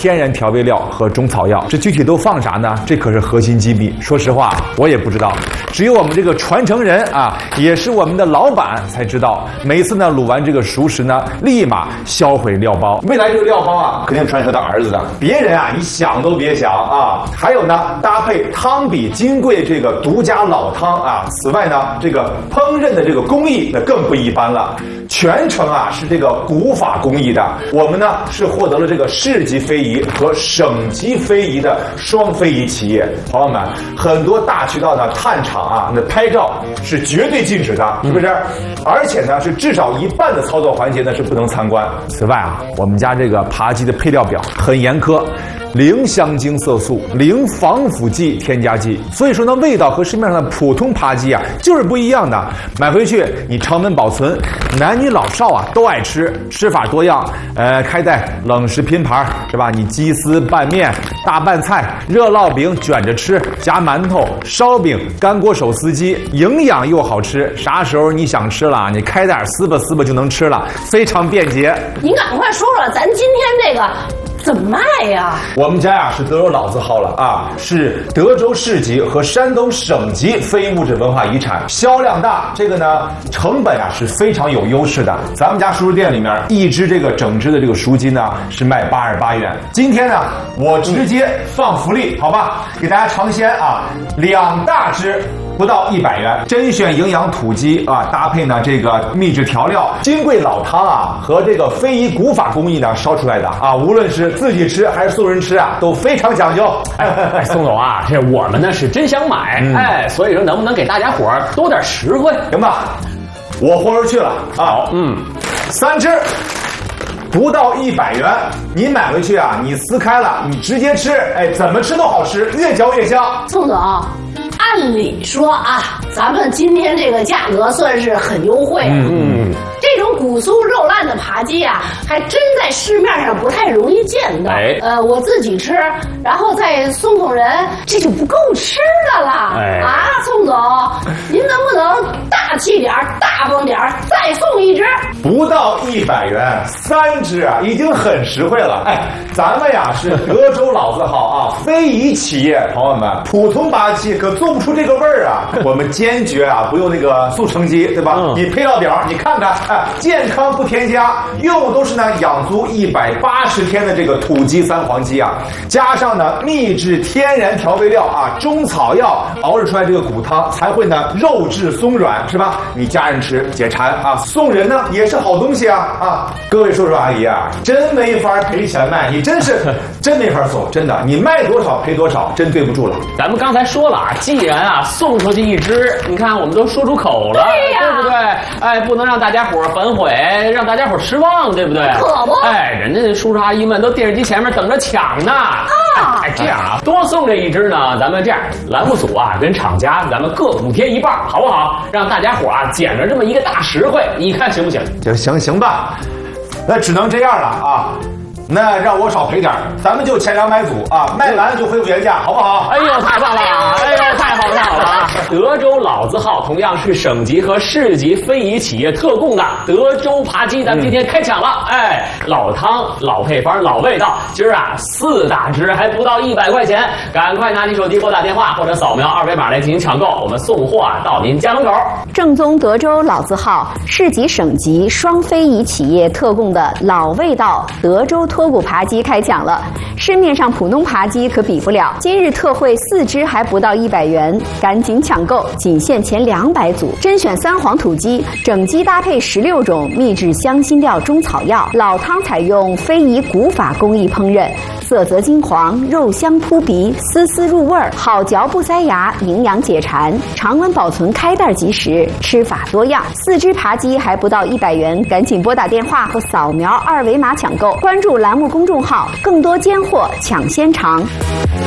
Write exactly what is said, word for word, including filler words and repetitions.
天然调味料和中草药。这具体都放啥呢？这可是核心机密。说实话，我也不知道，只有我们这个传承人啊，也是我们的老板才知道。每次呢卤完这个熟食呢，立马销毁料包。未来这个料包啊，肯定传给他的儿子的。别人啊，你想都别想啊。还有呢，搭配汤比金贵这个独家老汤啊。此外呢，这个烹饪的这个工艺那更不一般了，全程啊是这个古法工艺的。我们呢是获得了这个市级非遗和省级非遗的双非遗企业。朋友们，很多大渠道的探厂啊，那拍照是绝对禁止的，是不是？而且呢，是至少一半的操作环节呢是不能参观。此外啊，我们家这个扒鸡的配料表很严苛。零香精色素，零防腐剂添加剂，所以说呢，味道和市面上的普通扒鸡啊就是不一样的。买回去你常温保存，男女老少啊都爱吃，吃法多样。呃，开袋冷食拼盘是吧？你鸡丝拌面、大拌菜、热烙饼卷着吃，夹馒头、烧饼、干锅手撕鸡，营养又好吃。啥时候你想吃了，你开袋撕吧撕吧就能吃了，非常便捷。 您赶快说说，咱今天这个怎么卖呀？ 我们家呀是德州老字号了啊，是德州市级和山东省级非物质文化遗产，销量大，这个呢成本啊是非常有优势的。咱们家熟食店里面一只这个整只的这个熟鸡呢是卖八十八元。今天呢我直接放福利，好吧，给大家尝鲜啊，两大只。不到一百元，甄选营养土鸡啊，搭配呢这个秘制调料、金贵老汤啊，和这个非遗古法工艺呢烧出来的啊，无论是自己吃还是送人吃啊，都非常讲究。 哎，宋总啊，这我们呢是真想买，嗯、哎，所以说能不能给大家伙儿多点实惠？ 行吧，我豁出去了啊，嗯，三只。不到一百元，你买回去啊，你撕开了，你直接吃，哎，怎么吃都好吃，越嚼越香。 宋总，按理说啊，咱们今天这个价格算是很优惠。嗯，这种骨酥肉烂的扒鸡啊，还真在市面上不太容易见到。哎，呃，我自己吃，然后再送送人，这就不够吃的了。哎，啊，宋总，您能不能大气点大方点再送一只？ 不到一百元，三只啊，已经很实惠了。哎，咱们呀是德州老字号啊，非遗企业，朋友们，普通扒鸡可做不出这个味儿啊。我们坚决啊不用那个速成鸡，对吧？嗯、你配料表你看看，哎，健康不添加，用的都是呢养足一百八十天的这个土鸡三黄鸡啊，加上呢秘制天然调味料啊，中草药熬制出来这个骨汤才会呢肉质松软，是吧？你家人吃解馋啊，送人呢也是好东西啊啊！各位叔叔阿姨啊，真没法赔钱卖，你真是真没法送，真的，你卖多少赔多少，真对不住了。 咱们刚才说了啊，既然啊送出去一只，你看我们都说出口了， 对呀， 对不对？哎，不能让大家伙反悔，让大家伙失望，对不对？ 可不， 哎，人家叔叔阿姨们都电视机前面等着抢呢。啊，哎，这样啊，多送这一只呢，咱们这样，栏目组啊跟厂家咱们各补贴一半，好不好？让大家伙啊捡着这么一个大实惠，你看行不行？ 行行行吧，那只能这样了啊。那让我少赔点，咱们就前两百组啊，卖完就恢复原价，好不好？ 哎呦，太棒了！哎呦，太好了，太好了！德州老字号同样是省级和市级非遗企业特供的德州扒鸡，咱们今天开抢了！嗯、哎，老汤、老配方、老味道，今儿啊四大只还不到一百块钱，赶快拿起手机拨打电话或者扫描二维码来进行抢购，我们送货啊到您家门口。 正宗德州老字号、市级省级双非遗企业特供的老味道德州脱骨扒鸡开抢了，市面上普通扒鸡可比不了，今日特惠四只还不到一百元，赶紧抢购，仅限前两百组，甄选三黄土鸡，整鸡搭配十六种秘制香辛料中草药，老汤采用非遗古法工艺烹饪，色泽金黄，肉香扑鼻，丝丝入味儿，好嚼不塞牙，营养解馋，常温保存，开袋即食，吃法多样。四只扒鸡还不到一百元，赶紧拨打电话或扫描二维码抢购，关注栏目公众号，更多尖货抢先尝。